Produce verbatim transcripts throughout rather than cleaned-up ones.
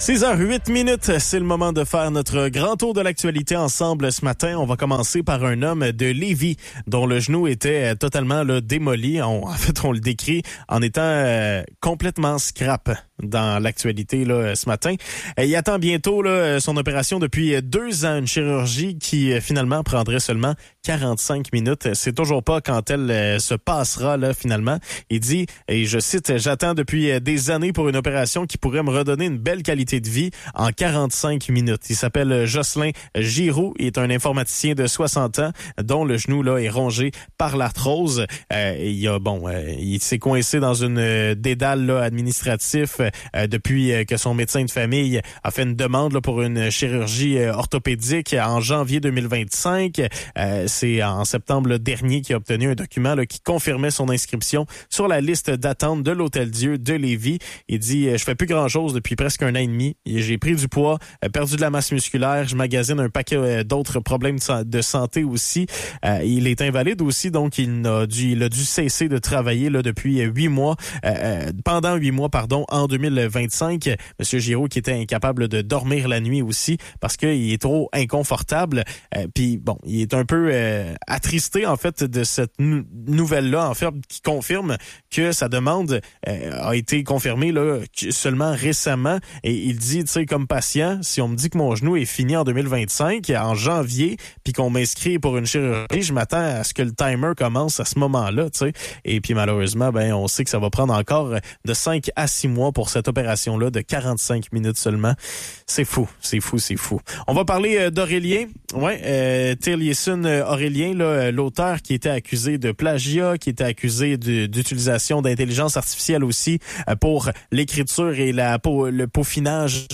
six heures huit minutes, c'est le moment de faire notre grand tour de l'actualité ensemble ce matin. On va commencer par un homme de Lévis dont le genou était totalement là, démoli. On, en fait, on le décrit en étant euh, complètement scrap dans l'actualité là, ce matin. Il attend bientôt là, son opération depuis deux ans, une chirurgie qui finalement prendrait seulement quarante-cinq minutes. C'est toujours pas quand elle euh, se passera là finalement. Il dit, et je cite, « J'attends depuis des années pour une opération qui pourrait me redonner une belle qualité de vie en quarante-cinq minutes. » Il s'appelle Jocelyn Giroux. Il est un informaticien de soixante ans dont le genou là est rongé par l'arthrose. Euh, il a bon, euh, il s'est coincé dans une euh, dédale là, administratif euh, depuis euh, que son médecin de famille a fait une demande là, pour une chirurgie euh, orthopédique en janvier deux mille vingt-cinq. Euh, c'est en septembre là, dernier qu'il a obtenu un document là, qui confirmait son inscription sur la liste d'attente de l'Hôtel-Dieu de Lévis. Il dit « Je fais plus grand-chose depuis presque un an et demi. J'ai pris du poids, perdu de la masse musculaire. Je magasine un paquet d'autres problèmes de santé aussi. Euh, il est invalide aussi, donc il a dû, il a dû cesser de travailler là, depuis huit mois. Euh, pendant huit mois, pardon, en deux mille vingt-cinq. Monsieur Giraud qui était incapable de dormir la nuit aussi parce qu'il est trop inconfortable. Euh, Puis bon, il est un peu euh, attristé en fait de cette nou- nouvelle-là, en fait, qui confirme que sa demande euh, a été confirmée là seulement récemment. Et il dit, tu sais, comme patient, si on me dit que mon genou est fini en deux mille vingt-cinq, en janvier, puis qu'on m'inscrit pour une chirurgie, je m'attends à ce que le timer commence à ce moment-là, tu sais. Et puis malheureusement, ben on sait que ça va prendre encore de cinq à six mois pour cette opération-là de quarante-cinq minutes seulement. C'est fou, c'est fou, c'est fou. On va parler euh, d'Aurélien. Ouais, euh, Taliesin Aurélien, là, l'auteur qui était accusé de plagiat, qui était accusé de, d'utilisation d'intelligence artificielle aussi euh, pour l'écriture et la pour le peaufinage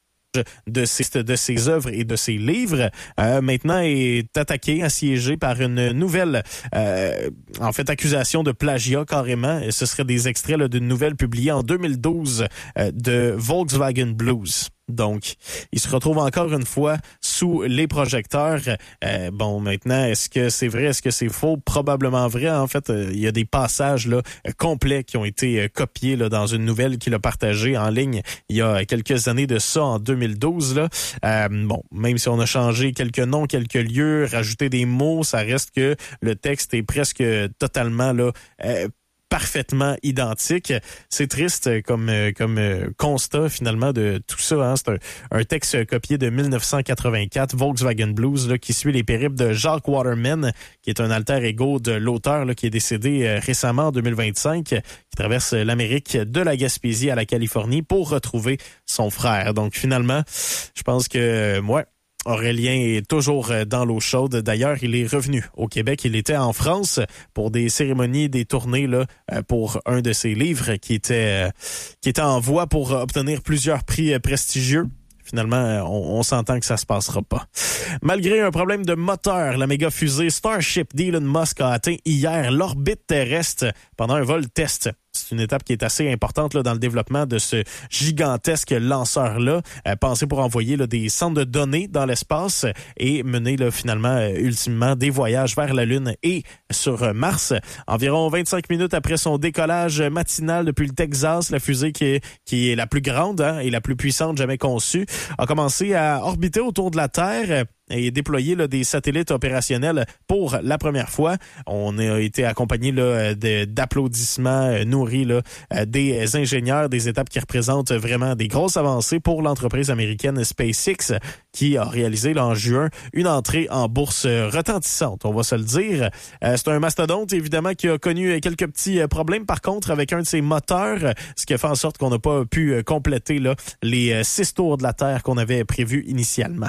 de ses, de ses œuvres et de ses livres, euh, maintenant est attaqué, assiégé par une nouvelle, euh, en fait, accusation de plagiat carrément. Et ce serait des extraits là, d'une nouvelle publiée en deux mille douze euh, de Volkswagen Blues. Donc, il se retrouve encore une fois sous les projecteurs. Euh, bon, maintenant, est-ce que c'est vrai, est-ce que c'est faux? Probablement vrai. En fait, euh, il y a des passages là complets qui ont été euh, copiés là dans une nouvelle qu'il a partagée en ligne il y a quelques années de ça, en deux mille douze. Là. Euh, bon, même si on a changé quelques noms, quelques lieux, rajouté des mots, ça reste que le texte est presque totalement là euh, parfaitement identique. C'est triste comme comme constat finalement de tout ça. Hein. C'est un, un texte copié de dix-neuf cent quatre-vingt-quatre, Volkswagen Blues, là, qui suit les périples de Jacques Waterman, qui est un alter ego de l'auteur là, qui est décédé euh, récemment en deux mille vingt-cinq, qui traverse l'Amérique de la Gaspésie à la Californie pour retrouver son frère. Donc finalement, je pense que moi, euh, Aurélien est toujours dans l'eau chaude. D'ailleurs, il est revenu au Québec. Il était en France pour des cérémonies, des tournées là, pour un de ses livres qui était, qui était en voie pour obtenir plusieurs prix prestigieux. Finalement, on, on s'entend que ça se passera pas. Malgré un problème de moteur, la méga fusée Starship d'Elon Musk a atteint hier l'orbite terrestre pendant un vol test. C'est une étape qui est assez importante là, dans le développement de ce gigantesque lanceur-là, euh, pensé pour envoyer là, des centres de données dans l'espace et mener là, finalement, euh, ultimement, des voyages vers la Lune et sur euh, Mars. Environ vingt-cinq minutes après son décollage matinal depuis le Texas, la fusée qui est, qui est la plus grande hein, et la plus puissante jamais conçue a commencé à orbiter autour de la Terre et déployer là, des satellites opérationnels pour la première fois. On a été accompagné là, de, d'applaudissements euh, nourris là, euh, des ingénieurs, des étapes qui représentent vraiment des grosses avancées pour l'entreprise américaine SpaceX qui a réalisé là, en juin une entrée en bourse retentissante, on va se le dire. Euh, c'est un mastodonte évidemment qui a connu quelques petits problèmes par contre avec un de ses moteurs, ce qui a fait en sorte qu'on n'a pas pu compléter là, les six tours de la Terre qu'on avait prévus initialement.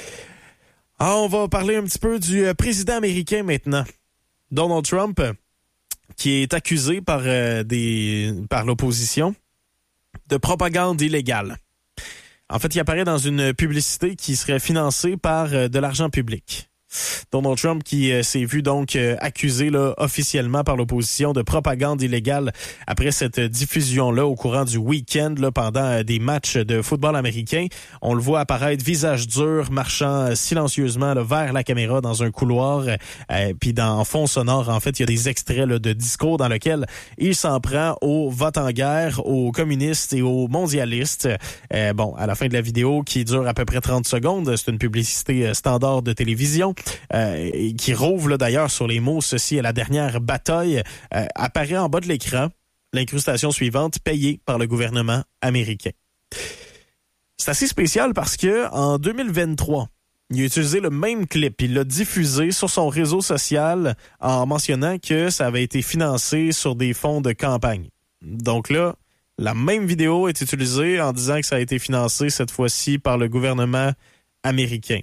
Ah, on va parler un petit peu du président américain maintenant. Donald Trump, qui est accusé par, euh, des, par l'opposition de propagande illégale. En fait, il apparaît dans une publicité qui serait financée par euh, de l'argent public. Donald Trump qui euh, s'est vu donc euh, accusé là, officiellement par l'opposition de propagande illégale après cette diffusion-là au courant du week-end là, pendant euh, des matchs de football américain. On le voit apparaître visage dur, marchant euh, silencieusement là, vers la caméra dans un couloir. Euh, puis dans fond sonore, en fait, il y a des extraits là, de discours dans lesquels il s'en prend aux vote en guerre, aux communistes et aux mondialistes. Euh, bon, à la fin de la vidéo qui dure à peu près trente secondes, c'est une publicité euh, standard de télévision euh, et qui rouvre là, d'ailleurs sur les mots « Ceci est la dernière bataille euh, », apparaît en bas de l'écran l'incrustation suivante payée par le gouvernement américain. C'est assez spécial parce que en deux mille vingt-trois, il a utilisé le même clip, il l'a diffusé sur son réseau social en mentionnant que ça avait été financé sur des fonds de campagne. Donc là, la même vidéo est utilisée en disant que ça a été financé cette fois-ci par le gouvernement américain.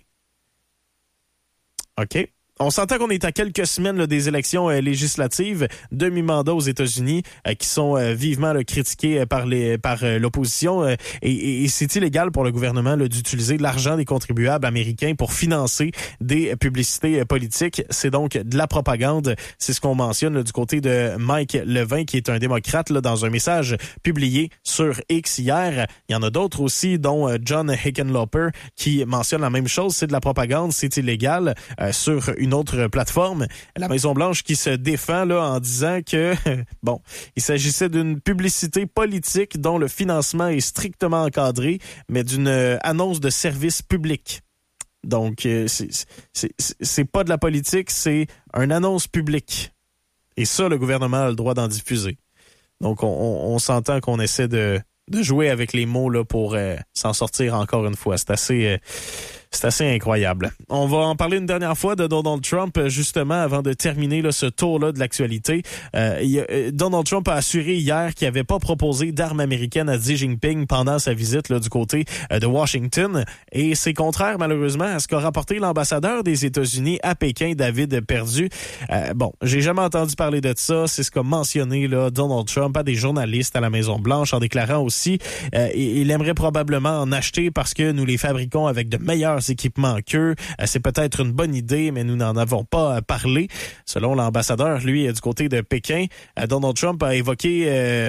OK. On s'entend qu'on est à quelques semaines là, des élections euh, législatives, demi-mandat aux États-Unis, euh, qui sont euh, vivement là, critiquées euh, par les par euh, l'opposition. Euh, et, et, et c'est illégal pour le gouvernement là, d'utiliser l'argent des contribuables américains pour financer des publicités euh, politiques. C'est donc de la propagande. C'est ce qu'on mentionne là, du côté de Mike Levin, qui est un démocrate, là, dans un message publié sur X hier. Il y en a d'autres aussi, dont euh, John Hickenlooper, qui mentionne la même chose. C'est de la propagande, c'est illégal euh, sur une une autre plateforme. La Maison-Blanche qui se défend là en disant que, bon, il s'agissait d'une publicité politique dont le financement est strictement encadré, mais d'une euh, annonce de service public. Donc, euh, c'est, c'est, c'est pas de la politique, c'est une annonce publique. Et ça, le gouvernement a le droit d'en diffuser. Donc, on, on, on s'entend qu'on essaie de, de jouer avec les mots là pour euh, s'en sortir encore une fois. C'est assez... Euh, C'est assez incroyable. On va en parler une dernière fois de Donald Trump, justement, avant de terminer là, ce tour-là de l'actualité. Euh, il, euh, Donald Trump a assuré hier qu'il n'avait pas proposé d'armes américaines à Xi Jinping pendant sa visite là, du côté euh, de Washington. Et c'est contraire, malheureusement, à ce qu'a rapporté l'ambassadeur des États-Unis à Pékin, David Perdue. Euh, bon, j'ai jamais entendu parler de ça. C'est ce qu'a mentionné là, Donald Trump à des journalistes à la Maison-Blanche, en déclarant aussi euh, il aimerait probablement en acheter parce que nous les fabriquons avec de meilleurs équipements qu'eux. C'est peut-être une bonne idée, mais nous n'en avons pas parlé. Selon l'ambassadeur, lui, du côté de Pékin, Donald Trump a évoqué euh,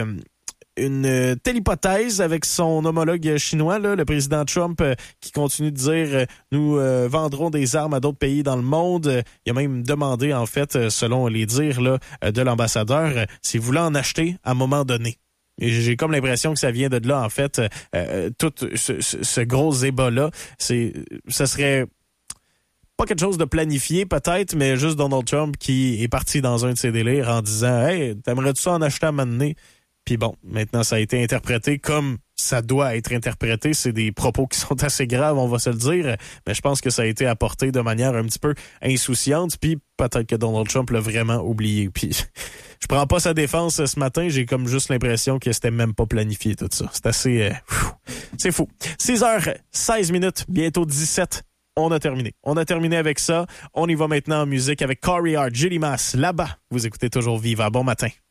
une telle hypothèse avec son homologue chinois, là, le président Trump, euh, qui continue de dire euh, nous euh, vendrons des armes à d'autres pays dans le monde. Il a même demandé, en fait, selon les dires là, de l'ambassadeur, s'il voulait en acheter à un moment donné. Et j'ai comme l'impression que ça vient de là, en fait, euh, tout ce, ce, ce gros ébat-là. C'est, ce serait pas quelque chose de planifié, peut-être, mais juste Donald Trump qui est parti dans un de ses délires en disant « Hey, t'aimerais-tu ça en acheter à un moment donné? » Puis bon, maintenant, ça a été interprété comme ça doit être interprété. C'est des propos qui sont assez graves, on va se le dire, mais je pense que ça a été apporté de manière un petit peu insouciante, puis peut-être que Donald Trump l'a vraiment oublié. Puis je prends pas sa défense ce matin, j'ai comme juste l'impression que c'était même pas planifié tout ça. C'est assez... Euh, c'est fou. six heures seize minutes, bientôt dix-sept. On a terminé. On a terminé avec ça. On y va maintenant en musique avec Corey Hart, Julie Mass, là-bas. Vous écoutez toujours Viva. Bon matin.